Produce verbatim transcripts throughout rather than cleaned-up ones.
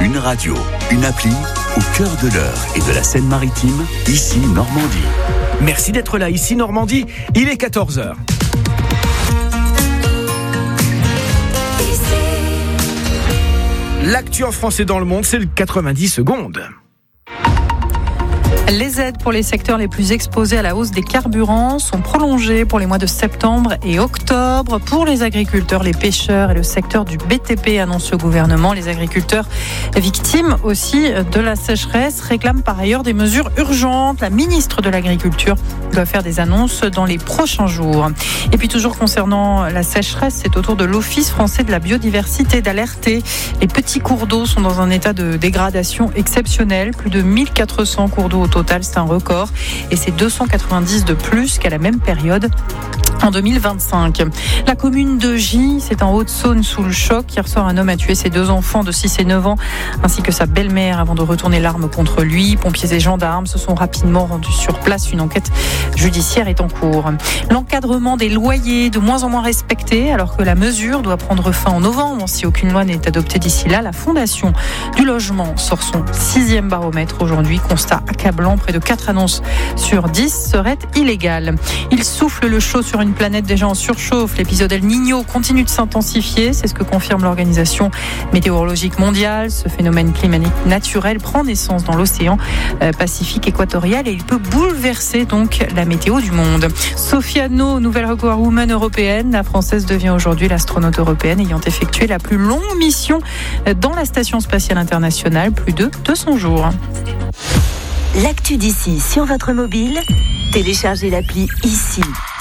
Une radio, une appli, au cœur de l'Eure et de la Seine-Maritime, ici Normandie. Merci d'être là, ici Normandie, il est quatorze heures. L'actu en France et dans le monde, c'est le quatre-vingt-dix secondes. Les aides pour les secteurs les plus exposés à la hausse des carburants sont prolongées pour les mois de septembre et octobre. Pour les agriculteurs, les pêcheurs et le secteur du B T P, annonce le gouvernement. Les agriculteurs victimes aussi de la sécheresse réclament par ailleurs des mesures urgentes. La ministre de l'Agriculture doit faire des annonces dans les prochains jours. Et puis toujours concernant la sécheresse, c'est au tour de l'Office français de la biodiversité d'alerter. Les petits cours d'eau sont dans un état de dégradation exceptionnel. Plus de mille quatre cents cours d'eau au total, c'est un record. Et c'est deux cent quatre-vingt-dix de plus qu'à la même période en deux mille vingt-cinq. La commune de Gy, c'est en Haute-Saône sous le choc. Hier soir, un homme a tué ses deux enfants de six et neuf ans, ainsi que sa belle-mère avant de retourner l'arme contre lui. Pompiers et gendarmes se sont rapidement rendus sur place. Une enquête judiciaire est en cours. L'encadrement des loyers de moins en moins respecté, alors que la mesure doit prendre fin en novembre. Si aucune loi n'est adoptée d'ici là, la Fondation du logement sort son sixième baromètre aujourd'hui. Constat accablant, près de quatre annonces sur dix seraient illégales. Il souffle le chaud sur une planète déjà en surchauffe. L'épisode El Niño continue de s'intensifier. C'est ce que confirme l'Organisation météorologique mondiale. Ce phénomène climatique naturel prend naissance dans l'océan Pacifique équatorial et il peut bouleverser donc la météo du monde. Sophie Anno, nouvelle record woman européenne. La Française devient aujourd'hui l'astronaute européenne ayant effectué la plus longue mission dans la Station spatiale internationale, plus de deux cents jours. L'actu d'ici sur votre mobile, téléchargez l'appli ici.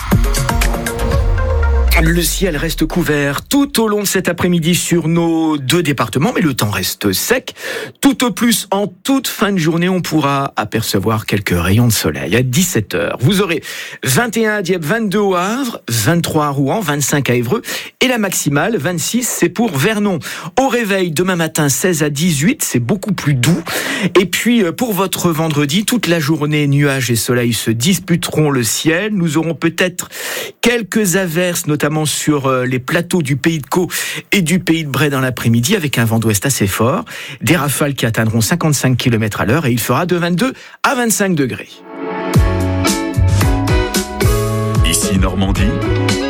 Le ciel reste couvert tout au long de cet après-midi sur nos deux départements, mais le temps reste sec. Tout au plus, en toute fin de journée, on pourra apercevoir quelques rayons de soleil. À dix-sept heures, vous aurez vingt et un à Dieppe, vingt-deux au Havre, vingt-trois à Rouen, vingt-cinq à Évreux, et la maximale, vingt-six, c'est pour Vernon. Au réveil, demain matin, seize à dix-huit, c'est beaucoup plus doux. Et puis, pour votre vendredi, toute la journée, nuages et soleil se disputeront le ciel. Nous aurons peut-être quelques averses, notamment sur les plateaux du Pays de Caux et du Pays de Bray dans l'après-midi, avec un vent d'ouest assez fort. Des rafales qui atteindront cinquante-cinq kilomètres à l'heure et il fera de vingt-deux à vingt-cinq degrés. Ici Normandie.